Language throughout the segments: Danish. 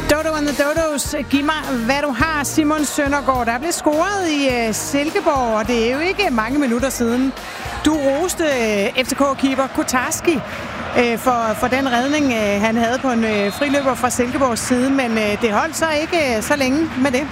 Dodo and the Dodos, giv mig, hvad du har, Simon Søndergaard. Der blev scoret i Silkeborg, og det er jo ikke mange minutter siden. Du roste FCK-keeper Kotarski for den redning, han havde på en friløber fra Silkeborgs side, men det holdt så ikke så længe med det.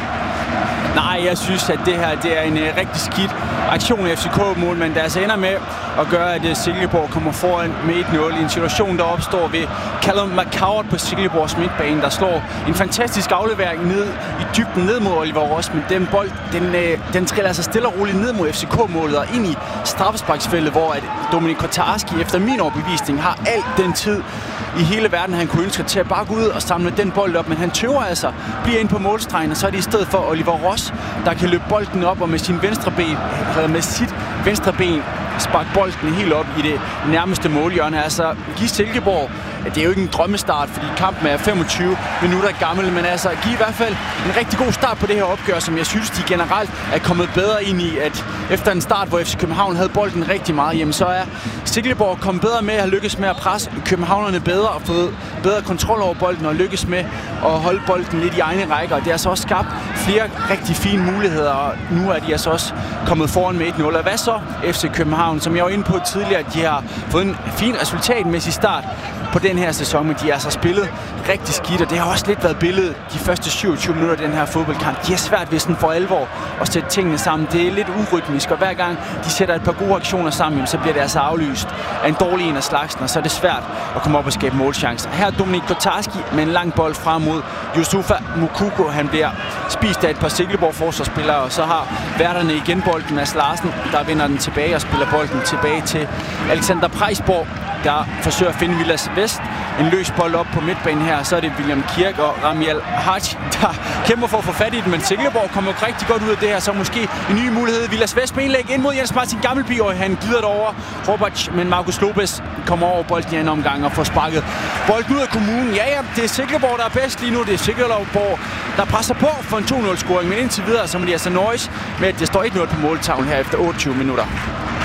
Nej, jeg synes, at det her det er en rigtig skidt aktion af FCK-målmanden, der altså ender med at gøre, at Silkeborg kommer foran med 1-0 i en situation, der opstår ved Callum McCoward på Silkeborgs midtbane, der slår en fantastisk aflevering ned i dybden ned mod Oliver Ross, men den bold, den triller altså stille og roligt ned mod FCK-målet og ind i straffesparksfeltet, hvor at Dominik Kotarski efter min overbevisning har al den tid i hele verden, han kunne ønske til at bare gå ud og samle den bold op, men han tøver altså, bliver ind på målstregen, og så er det i stedet for Oliver Ross, der kan løbe bolden op og med sit venstre ben sparke bolden helt op i det nærmeste målhjørne. Altså, give Silkeborg, det er jo ikke en drømmestart, fordi kampen er 25 minutter gammel, men altså, give i hvert fald en rigtig god start på det her opgør, som jeg synes, de generelt er kommet bedre ind i, at efter en start, hvor FC København havde bolden rigtig meget, jamen så er Silkeborg kommet bedre med at have lykkes med at presse københavnerne bedre og fået bedre kontrol over bolden og lykkes med at holde bolden lidt i egne rækker. Og det har så også skabt flere rigtig fine muligheder, og nu er de altså også kommet foran med 1-0. Og hvad så FC København, som jeg var inde på tidligere, de har fået en fin resultatmæssig start på den her sæson, men de har altså spillet rigtig skidt, og det har også lidt været billedet de første 27 minutter af den her fodboldkamp. De har svært ved sådan for alvor at sætte tingene sammen. Det er lidt urytmisk, og hver gang de sætter et par gode aktioner sammen, så bliver det altså aflyst af en dårlig en af slagsen, og så er det svært at komme op og skabe målchancer. Her er Dominik Kotarski med en lang bold frem mod Yusufa Moukoko. Han bliver spist af et par Silkeborg-forsvarsspillere, og så har værterne igen bolden. Mads Larsen, der vinder den tilbage og spiller bolden tilbage til Alexander Preisborg, der forsøger at finde Vilas Vest. En løs bold op på midtbanen her, så er det William Kirk og Ramiel Haj, der kæmper for at få fat i den, men Silkeborg kommer jo rigtig godt ud af det her, så måske en ny mulighed. Vilas Vest med indlæg ind mod Jens Martin Gammelby, og han glider det over Robert, men Marcus Lopez kommer over bolden i en omgang og får sparket bolden ud af kommunen. Ja, det er Silkeborg, der er bedst lige nu. Det er Silkeborg, der presser på for en 2-0-scoring, men indtil videre, så må de altså nøjes med, at det står 1-0 på måltavlen her efter 28 minutter.